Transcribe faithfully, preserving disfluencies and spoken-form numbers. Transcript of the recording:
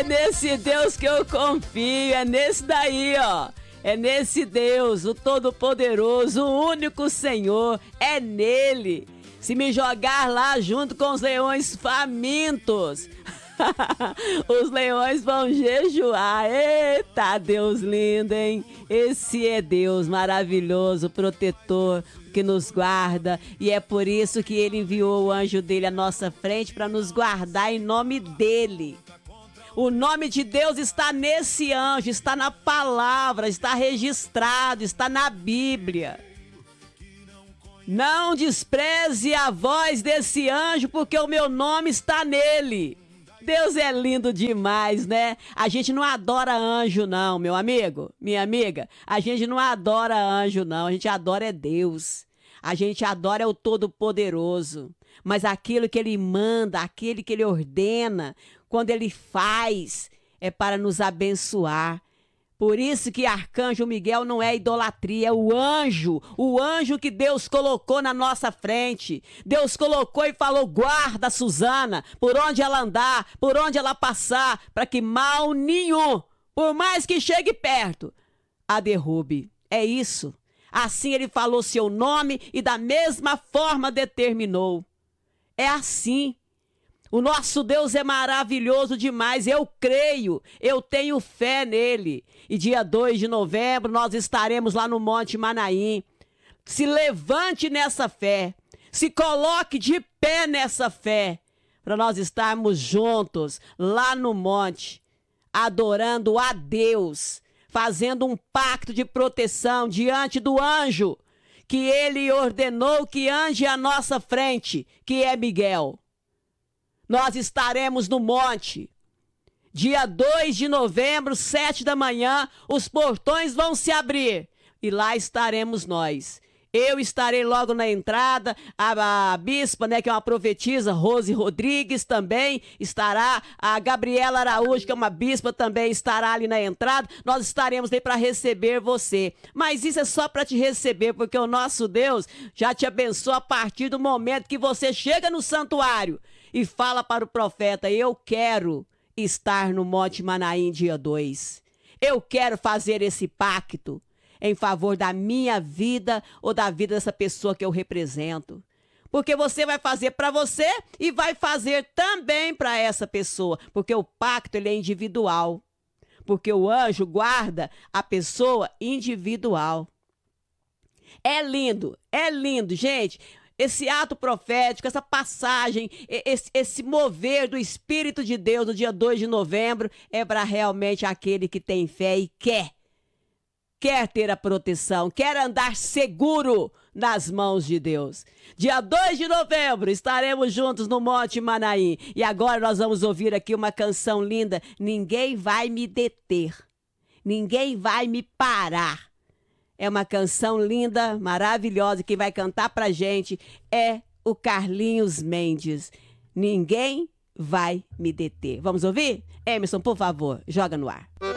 É nesse Deus que eu confio, é nesse daí, ó. É nesse Deus, o Todo-Poderoso, o único Senhor, é nele. Se me jogar lá junto com os leões famintos, os leões vão jejuar. Eita, Deus lindo, hein? Esse é Deus maravilhoso, protetor, que nos guarda. E é por isso que ele enviou o anjo dele à nossa frente para nos guardar em nome dele. O nome de Deus está nesse anjo, está na palavra, está registrado, está na Bíblia. Não despreze a voz desse anjo, porque o meu nome está nele. Deus é lindo demais, né? A gente não adora anjo, não, meu amigo, minha amiga. A gente não adora anjo, não. A gente adora é Deus. A gente adora é o Todo-Poderoso. Mas aquilo que ele manda, aquele que ele ordena, quando ele faz, é para nos abençoar. Por isso que Arcanjo Miguel não é idolatria, é o anjo, o anjo que Deus colocou na nossa frente. Deus colocou e falou, guarda a Suzana, por onde ela andar, por onde ela passar, para que mal nenhum, por mais que chegue perto, a derrube. É isso. Assim ele falou seu nome e da mesma forma determinou. É assim. O nosso Deus é maravilhoso demais, eu creio, eu tenho fé nele. E dia dois de novembro nós estaremos lá no Monte Manaim. Se levante nessa fé, se coloque de pé nessa fé, para nós estarmos juntos lá no monte, adorando a Deus, fazendo um pacto de proteção diante do anjo, que ele ordenou que ande à nossa frente, que é Miguel. Nós estaremos no monte, dia dois de novembro, sete da manhã, os portões vão se abrir e lá estaremos nós. Eu estarei logo na entrada, a, a bispa, né, que é uma profetisa, Rose Rodrigues também estará, a Gabriela Araújo, que é uma bispa, também estará ali na entrada. Nós estaremos aí para receber você. Mas isso é só para te receber, porque o nosso Deus já te abençoa a partir do momento que você chega no santuário e fala para o profeta, eu quero estar no Monte Manaim dia dois. Eu quero fazer esse pacto em favor da minha vida ou da vida dessa pessoa que eu represento. Porque você vai fazer para você e vai fazer também para essa pessoa. Porque o pacto ele é individual. Porque o anjo guarda a pessoa individual. É lindo, é lindo, gente. Esse ato profético, essa passagem, esse, esse mover do Espírito de Deus no dia dois de novembro é para realmente aquele que tem fé e quer. Quer ter a proteção, quer andar seguro nas mãos de Deus. Dia dois de novembro estaremos juntos no Monte Manaim. E agora nós vamos ouvir aqui uma canção linda. Ninguém vai me deter. Ninguém vai me parar. É uma canção linda, maravilhosa. Quem vai cantar pra gente é o Carlinhos Mendes. Ninguém vai me deter. Vamos ouvir? Emerson, por favor, joga no ar.